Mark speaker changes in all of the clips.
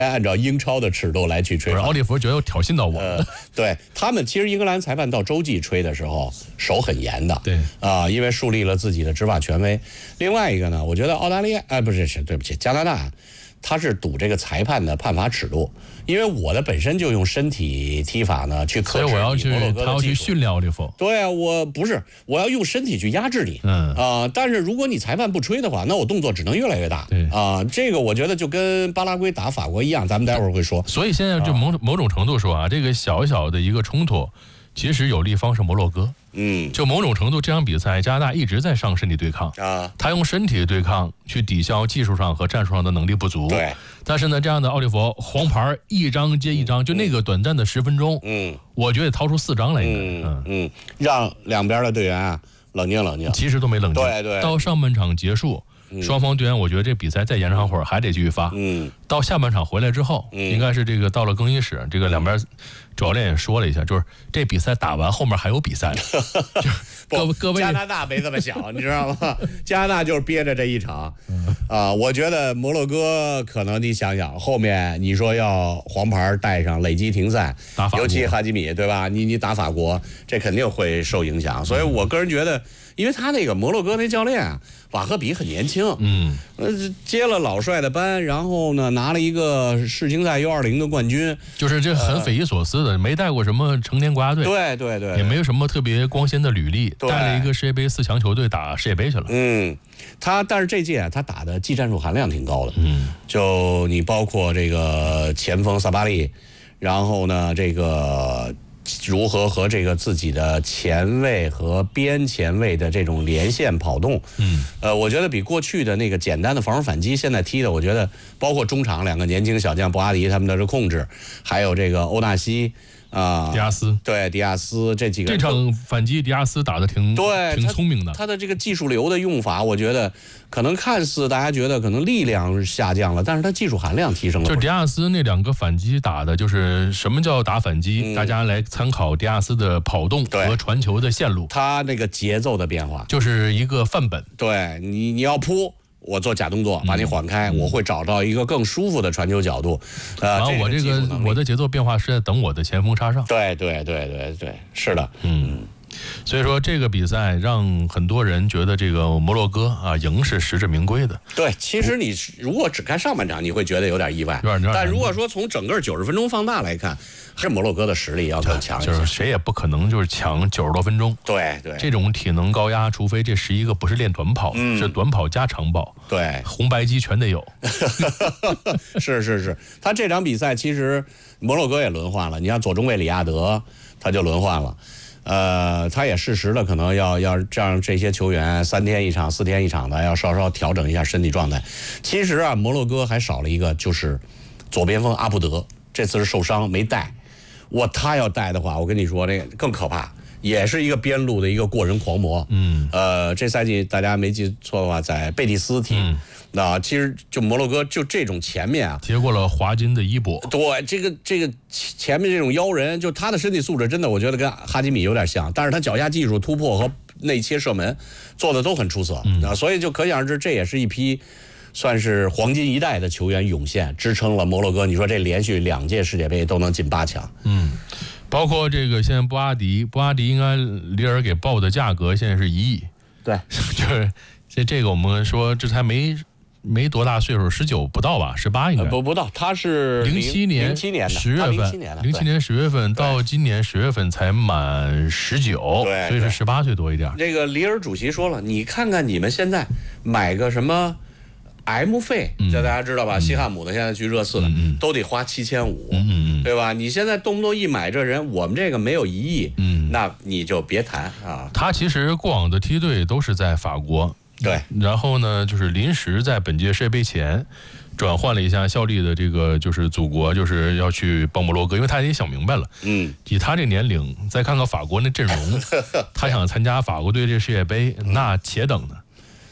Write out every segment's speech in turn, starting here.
Speaker 1: 按照英超的尺度来去吹。
Speaker 2: 奥利弗觉得要挑衅到我
Speaker 1: 对他们，其实英格兰裁判到洲际吹的时候手很严的，
Speaker 2: 对
Speaker 1: 因为树立了自己的执法权威。另外一个呢，我觉得澳大利亚对不起，加拿大。他是赌这个裁判的判罚尺度，因为我的本身就用身体踢法呢去克制
Speaker 2: 所以我要去，
Speaker 1: 他
Speaker 2: 要去训练奥利弗。
Speaker 1: 对啊，我要用身体去压制你，但是如果你裁判不吹的话，那我动作只能越来越大，这个我觉得就跟巴拉圭打法国一样，咱们待会儿会说。
Speaker 2: 所以现在就某种程度说啊，这个小小的一个冲突，其实有利方是摩洛哥。就某种程度，这场比赛加拿大一直在上身体对抗他用身体对抗去抵消技术上和战术上的能力不足。
Speaker 1: 对，
Speaker 2: 但是呢，这样的奥利弗黄牌一张接一张，就那个短暂的10分钟，我觉得掏出4张来，
Speaker 1: 让两边的队员啊冷静冷静，
Speaker 2: 其实都没冷静。
Speaker 1: 对，
Speaker 2: 到上半场结束。双方队员，我觉得这比赛再延长会儿还得继续发。到下半场回来之后，应该是这个到了更衣室，这个两边主教练也说了一下，就是这比赛打完后面还有比赛。各位，
Speaker 1: 加拿大没这么想，你知道吗？加拿大就是憋着这一场。我觉得摩洛哥可能你想想，后面你说要黄牌带上，累积停赛，尤其哈基米对吧？你打法国，这肯定会受影响。所以我个人觉得，因为他那个摩洛哥那教练啊。瓦赫比很年轻，接了老帅的班，然后呢拿了一个世青赛U20的冠军，
Speaker 2: 就是这很匪夷所思的，没带过什么成年国家队，
Speaker 1: 对，
Speaker 2: 也没有什么特别光鲜的履历，带了一个世界杯4强球队打世界杯去了。
Speaker 1: 但是这届他打的技战术含量挺高的，就你包括这个前锋萨巴利，然后呢这个。如何和这个自己的前卫和边前卫的这种连线跑动，我觉得比过去的那个简单的防守反击，现在踢的，我觉得包括中场2个年轻小将博阿迪他们的这控制，还有这个欧纳西。
Speaker 2: 迪亚斯
Speaker 1: 对迪亚斯这几个，
Speaker 2: 这场反击迪亚斯打得挺聪明的。
Speaker 1: 他的这个技术流的用法，我觉得可能看似大家觉得可能力量下降了，但是他技术含量提升了。
Speaker 2: 就迪亚斯那2个反击打的，就是什么叫打反击？大家来参考迪亚斯的跑动和传球的线路，
Speaker 1: 他那个节奏的变化
Speaker 2: 就是一个范本。
Speaker 1: 对你要扑。我做假动作把你缓开，我会找到一个更舒服的传球角度。
Speaker 2: 然后我的节奏变化是在等我的前锋插上。
Speaker 1: 对，是的，
Speaker 2: 所以说这个比赛让很多人觉得这个摩洛哥赢是实至名归的。
Speaker 1: 对，其实你如果只看上半场，你会觉得有点意外。但如果说从整个90分钟放大来看，是摩洛哥的实力要更强一些。
Speaker 2: 就是谁也不可能就是抢90多分钟。
Speaker 1: 对，
Speaker 2: 这种体能高压，除非这11个不是练短跑，是短跑加长跑。
Speaker 1: 对，
Speaker 2: 红白机全得有。
Speaker 1: 是，他这场比赛其实摩洛哥也轮换了，你像左中卫里亚德他就轮换了。他也适时的可能要让这些球员3天一场4天一场的要稍稍调整一下身体状态。其实摩洛哥还少了一个，就是左边锋阿布德，这次是受伤没带。他要带的话，我跟你说这个更可怕，也是一个边路的一个过人狂魔。这赛季大家没记错的话，在贝蒂斯踢。那其实就摩洛哥就这种前面啊，
Speaker 2: 接过了华金的衣钵。
Speaker 1: 对，这个前面这种妖人，就他的身体素质真的，我觉得跟哈基米有点像，但是他脚下技术突破和内切射门做的都很出色。所以就可想而知，这也是一批算是黄金一代的球员涌现，支撑了摩洛哥。你说这连续2届世界杯都能进8强。
Speaker 2: 包括这个现在布阿迪应该里尔给报的价格现在是1亿。
Speaker 1: 对，
Speaker 2: 就是这个我们说这才没多大岁数，19不到吧，18应该
Speaker 1: 不到，他是
Speaker 2: 07年
Speaker 1: 10月
Speaker 2: 份，07年10月份到今年10月份才满19，
Speaker 1: 对，
Speaker 2: 所以是18岁多一点。
Speaker 1: 这个里尔主席说了，你看看你们现在买个什么 M 费，这大家知道吧？西汉姆的现在去热刺的都得花7500，对吧？你现在动不动一买这人，我们这个没有1亿，那你就别谈啊。
Speaker 2: 他其实过往的梯队都是在法国。
Speaker 1: 对，
Speaker 2: 然后呢，就是临时在本届世界杯前转换了一下效力的这个就是祖国，就是要去帮摩洛哥，因为他也想明白了，以他这年龄，再看看法国那阵容，他想参加法国队这世界杯，那且等呢。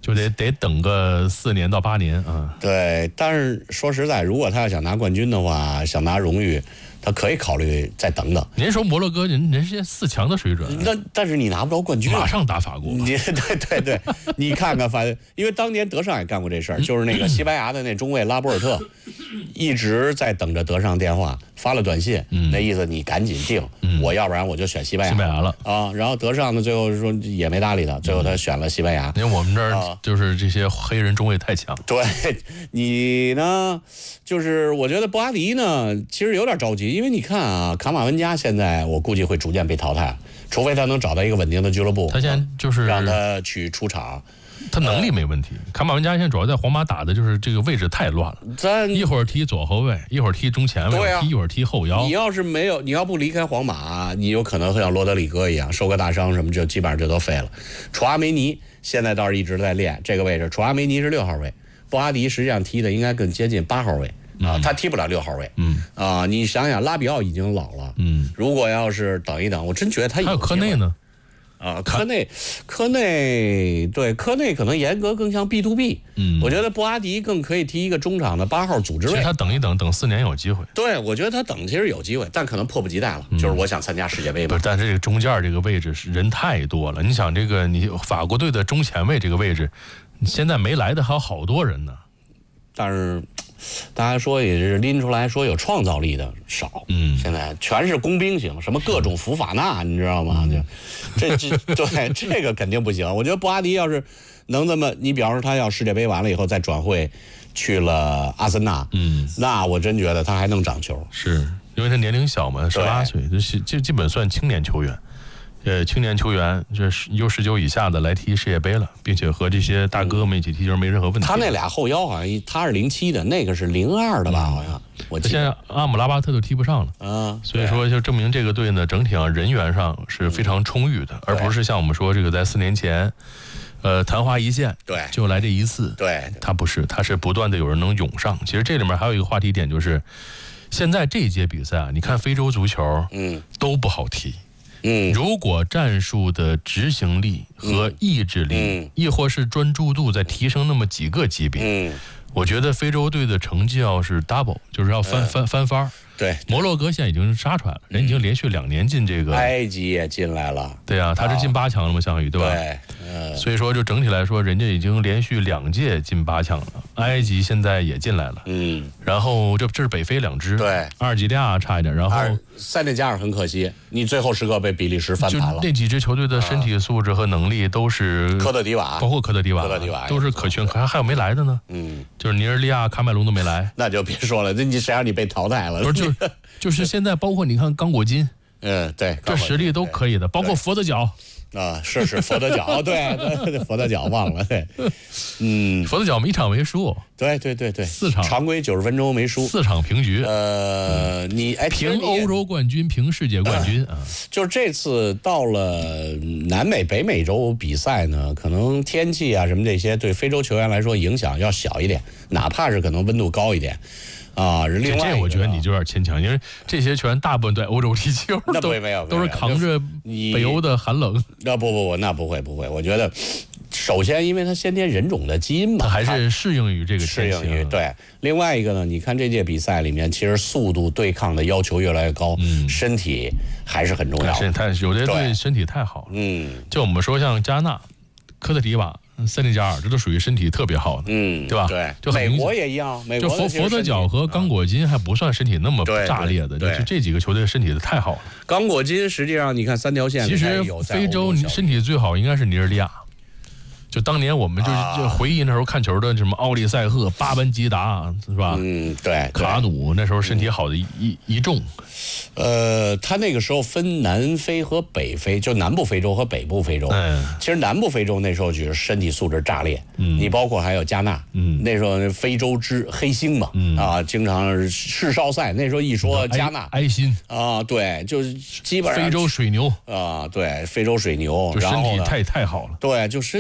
Speaker 2: 就得等个4年到8年啊。
Speaker 1: 对，但是说实在，如果他要想拿冠军的话，想拿荣誉，他可以考虑再等等。
Speaker 2: 您说摩洛哥人是4强的水准，
Speaker 1: 但是你拿不着冠军，
Speaker 2: 马上打法国。
Speaker 1: 对，你看看，因为当年德尚也干过这事儿，就是那个西班牙的那中卫拉波尔特，一直在等着德尚电话，发了短信，那意思你赶紧定，我要不然我就选西班牙
Speaker 2: 了
Speaker 1: 啊。然后德尚呢，最后说也没搭理他，最后他选了西班牙。
Speaker 2: 因为我们这儿就是这些黑人中卫太强。
Speaker 1: 对，你呢，就是我觉得布阿迪呢，其实有点着急，因为你看啊，卡马文加现在我估计会逐渐被淘汰，除非他能找到一个稳定的俱乐部，
Speaker 2: 他现在就是
Speaker 1: 让他去出场。
Speaker 2: 他能力没问题，卡马文加现在主要在皇马打的就是这个位置太乱了，一会儿踢左后卫，一会儿踢中前卫，一会儿踢后腰。
Speaker 1: 你要不离开皇马，你有可能会像罗德里戈一样受个大伤什么，就基本上就都废了。楚阿梅尼现在倒是一直在练这个位置，楚阿梅尼是6号位，布阿迪实际上踢的应该更接近8号位啊，他踢不了6号位。你想想拉比奥已经老了，如果要是等一等，我真觉得他
Speaker 2: 还有科内呢。
Speaker 1: 科内可能严格更像 B2B，我觉得布阿迪更可以踢一个中场的8号组织位。
Speaker 2: 其实他等一等，4年有机会。
Speaker 1: 对，我觉得他等其实有机会，但可能迫不及待了。就是我想参加世界杯嘛。
Speaker 2: 但是这个中间这个位置人太多了，你想你法国队的中前卫这个位置，现在没来的还有好多人呢。
Speaker 1: 但是大家说也是拎出来说有创造力的少，现在全是工兵型，什么各种福法纳，你知道吗？对，这个肯定不行。我觉得布阿迪要是能这么，你比方说他要世界杯完了以后再转会去了阿森纳，那我真觉得他还能长球，
Speaker 2: 是因为他年龄小嘛，18岁，就基本算青年球员。青年球员这U19以下的来踢世界杯了，并且和这些大哥们一起踢球没任何问题。
Speaker 1: 他那俩后腰好像他是07的，那个是02的吧？好像我记得。
Speaker 2: 现在阿姆拉巴特都踢不上了，所以说就证明这个队呢整体上人员上是非常充裕的，而不是像我们说这个在4年前，昙花一现，
Speaker 1: 对，
Speaker 2: 就来这一次，
Speaker 1: 对，
Speaker 2: 他不是，他是不断的有人能涌上。其实这里面还有一个话题点就是，现在这一届比赛啊，你看非洲足球，都不好踢。如果战术的执行力和意志力，亦或是专注度再提升那么几个级别，我觉得非洲队的成绩要是 double， 就是要翻番。
Speaker 1: 对，
Speaker 2: 摩洛哥现在已经杀出来了，人已经连续2年进这个。
Speaker 1: 埃及也进来了。
Speaker 2: 对啊，他是进8强了嘛，相当于对吧？
Speaker 1: 对，
Speaker 2: 所以说就整体来说，人家已经连续2届进8强了。埃及现在也进来了，然后这是北非2支，
Speaker 1: 对，
Speaker 2: 阿尔及利亚差一点，然后
Speaker 1: 塞内加尔很可惜，你最后时刻被比利时翻盘了。
Speaker 2: 就那几支球队的身体素质和能力都是
Speaker 1: 科特迪瓦，
Speaker 2: 包括科特迪瓦都是可圈，还有没来的呢？就是尼日利亚、喀麦隆都没来，
Speaker 1: 那就别说了，谁让你被淘汰了？
Speaker 2: 不是就是现在，包括你看刚果金，
Speaker 1: 对，
Speaker 2: 这实力都可以的，包括佛得角
Speaker 1: 是佛得角，对，佛得角忘了，对，
Speaker 2: 佛得角我们1场没输，
Speaker 1: 对，4场常规90分钟没输
Speaker 2: ，4场平局，
Speaker 1: 你
Speaker 2: 平欧洲冠军，平世界冠军啊，
Speaker 1: 就是这次到了南美、北美洲比赛呢，可能天气啊什么这些对非洲球员来说影响要小一点，哪怕是可能温度高一点。另外
Speaker 2: 这我觉得你就有点牵强，因为这些球员大部分在欧洲踢球，都是扛着北欧的寒冷。
Speaker 1: 那不会，我觉得首先因为他先天人种的基因嘛，
Speaker 2: 他还是适应于这个天气。
Speaker 1: 对，另外一个呢，你看这届比赛里面，其实速度对抗的要求越来越高，身体还是很重要。
Speaker 2: 有的队身体太好了，就我们说像加纳、科特迪瓦、塞内加尔，这都属于身体特别好的，对吧？
Speaker 1: 对，
Speaker 2: 就
Speaker 1: 美国也一样，
Speaker 2: 就佛得角和刚果金还不算身体那么炸裂的，就这几个球队身体太好了。
Speaker 1: 刚果金实际上你看3条线，
Speaker 2: 其实非洲身体最好应该是尼日利亚。就当年我们就回忆那时候看球的什么奥利塞赫、巴班吉达，是吧？
Speaker 1: 对，
Speaker 2: 卡努那时候身体好的一众。
Speaker 1: 他那个时候分南非和北非，就南部非洲和北部非洲。其实南部非洲那时候就是身体素质炸裂，你包括还有加纳，那时候非洲之黑星嘛，经常世少赛，那时候一说加纳，
Speaker 2: 埃辛
Speaker 1: 对，就是基本上
Speaker 2: 非洲水牛
Speaker 1: 对，非洲水牛，
Speaker 2: 就身体太好了，
Speaker 1: 对，就身体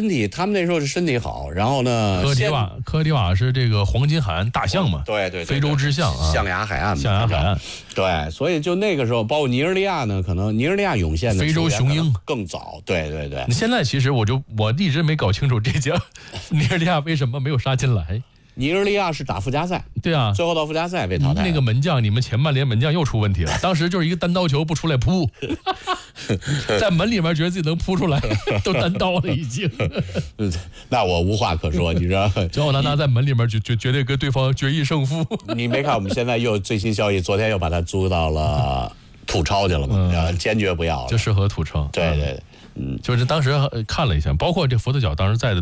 Speaker 1: 他们那时候是身体好，然后呢，
Speaker 2: 科迪瓦是这个黄金海岸大象嘛，
Speaker 1: 对，
Speaker 2: 非洲之象啊，
Speaker 1: 象牙海岸，对，所以就那个时候，包括尼日利亚呢，可能尼日利亚涌现的
Speaker 2: 非洲雄鹰
Speaker 1: 更早，对。
Speaker 2: 现在其实我一直没搞清楚这家尼日利亚为什么没有杀进来。
Speaker 1: 尼日利亚是打附加赛，
Speaker 2: 对啊，
Speaker 1: 最后到附加赛被淘汰。
Speaker 2: 那个门将，你们前半联门将又出问题了，当时就是一个单刀球不出来扑，在门里面觉得自己能扑出来，都单刀了已经。
Speaker 1: 那我无话可说，你知道？
Speaker 2: 乔奥纳纳在门里面绝对跟对方决一胜负。
Speaker 1: 你没看我们现在又最新消息，昨天又把他租到了土超去了嘛？坚决不要了，
Speaker 2: 就适合土超。
Speaker 1: 对，
Speaker 2: 就是当时看了一下，包括这佛得角当时在的。